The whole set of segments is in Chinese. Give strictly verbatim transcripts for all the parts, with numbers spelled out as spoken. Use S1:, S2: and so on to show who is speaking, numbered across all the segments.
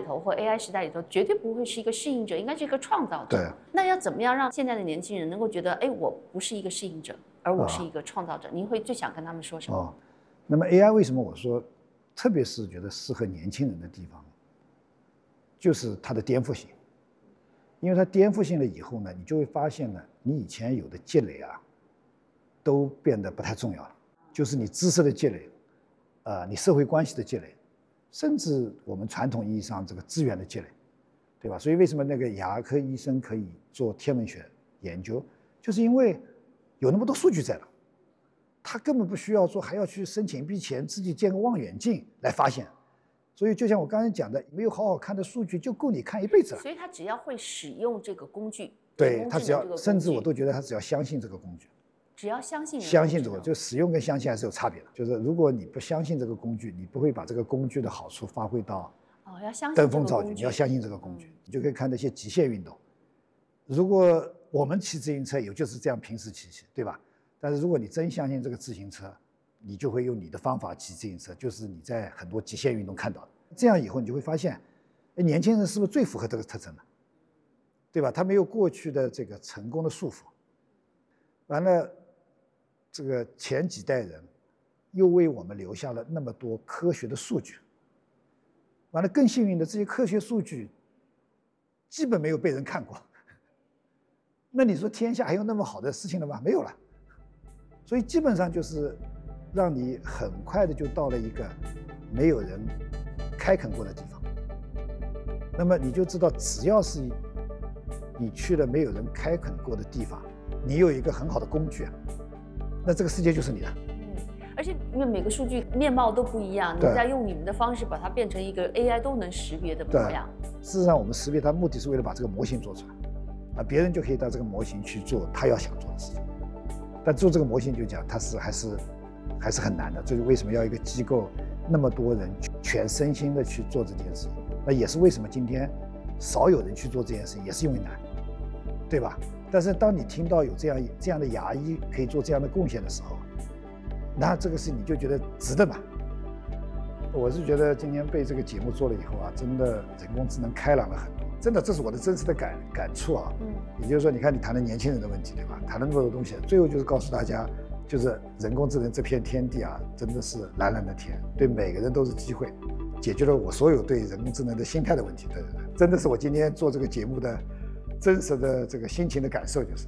S1: 头或 A I 时代里头，绝对不会是一个适应者，应该是一个创造者。
S2: 对。
S1: 那要怎么样让现在的年轻人能够觉得，哎，我不是一个适应者，而我是一个创造者？您会最想跟他们说什么？
S2: 哦，那么 A I 为什么我说，特别是觉得适合年轻人的地方，就是它的颠覆性。因为它颠覆性了以后呢，你就会发现呢，你以前有的积累啊，都变得不太重要了。就是你知识的积累，呃，你社会关系的积累，甚至我们传统意义上这个资源的积累，对吧？所以为什么那个牙科医生可以做天文学研究，就是因为有那么多数据在了，他根本不需要说还要去申请一笔钱，自己建个望远镜来发现。所以就像我刚才讲的，没有好好看的数据就够你看一辈子了。
S1: 所以他只要会使用这个工具，
S2: 对他只要，甚至我都觉得他只要相信这个工具。
S1: 只要相信，
S2: 相信这个，就使用跟相信还是有差别的。就是如果你不相信这个工具，你不会把这个工具的好处发挥到
S1: 哦，要相信
S2: 登峰造极。你要相信这个工具，你就可以看那些极限运动。如果我们骑自行车，也就是这样平时骑骑，对吧？但是如果你真相信这个自行车，你就会用你的方法骑自行车，就是你在很多极限运动看到的。这样以后你就会发现，哎，年轻人是不是最符合这个特征的，对吧？他没有过去的这个成功的束缚，完了。这个前几代人又为我们留下了那么多科学的数据，完了更幸运的，这些科学数据基本没有被人看过。那你说天下还有那么好的事情了吗？没有了。所以基本上就是让你很快的就到了一个没有人开垦过的地方。那么你就知道，只要是你去了没有人开垦过的地方，你有一个很好的工具啊。那这个世界就是你的，
S1: 嗯，而且因为每个数据面貌都不一样，你再用你们的方式把它变成一个 A I 都能识别的模样。
S2: 事实上，我们识别它目的是为了把这个模型做出来，啊，别人就可以到这个模型去做他要想做的事情。但做这个模型就讲，它是还是还是很难的。这是为什么要一个机构那么多人全身心的去做这件事情？那也是为什么今天少有人去做这件事情，也是因为难，对吧？但是当你听到有这样这样的牙医可以做这样的贡献的时候，那这个事你就觉得值得嘛？我是觉得今天被这个节目做了以后啊，真的人工智能开朗了很多，真的这是我的真实的感感触啊。嗯，也就是说，你看你谈的年轻人的问题，对吧？谈了那么多东西，最后就是告诉大家，就是人工智能这片天地啊，真的是蓝蓝的天，对每个人都是机会，解决了我所有对人工智能的心态的问题。对对对，真的是我今天做这个节目的真实的这个心情的感受，就是。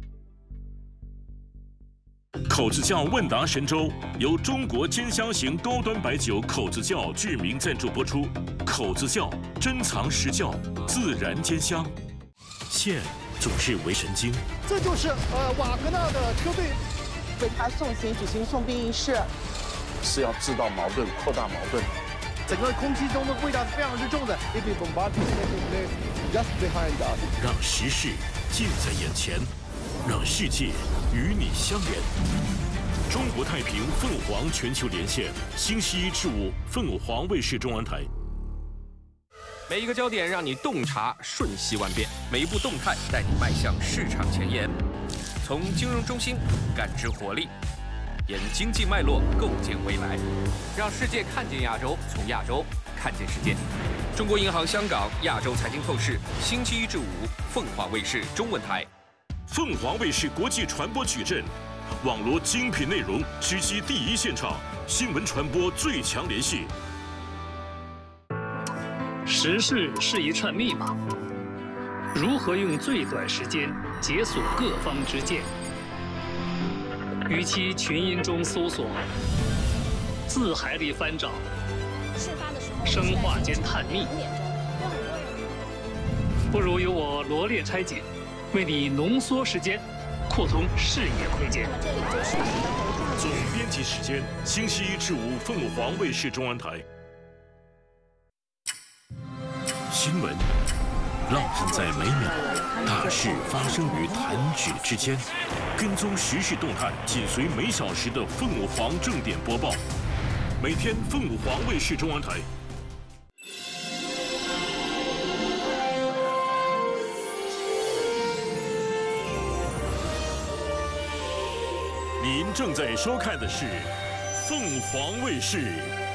S3: 口子窖问答神州由中国尖香型高端白酒口子窖巨名赞助播出。口子窖珍藏实窖，自然尖香。线总是为神经。
S4: 这就是呃瓦格纳的车队
S5: 为他送行举行送殡仪式，
S6: 是要制造矛盾，扩大矛盾。
S4: 整个空气中的味道是非常之重的。Just behind us，
S3: 让时事近在眼前，让世界与你相连。中国太平凤凰全球连线，星期一至五凤凰卫视中文台。
S7: 每一个焦点让你洞察瞬息万变，每一步动态带你迈向市场前沿。从金融中心感知活力，沿经济脉络构建未来，让世界看见亚洲，从亚洲看见世界。中国银行香港亚洲财经透视，星期一至五凤凰卫视中文台。
S3: 凤凰卫视国际传播矩阵，网罗精品内容，直击第一现场，新闻传播最强联系。
S8: 时事是一串密码，如何用最短时间解锁各方之见？与其群音中搜索，字海里翻找，生化间探秘，不如由我罗列拆解，为你浓缩时间，扩通视野空间。
S3: 总编辑时间：星期一至五凤凰卫视中文台。新闻浪漫在每秒，大事发生于弹指之间。跟踪时事动态，紧随每小时的凤凰正点播报。每天凤凰卫视中文台。您正在收看的是凤凰卫视。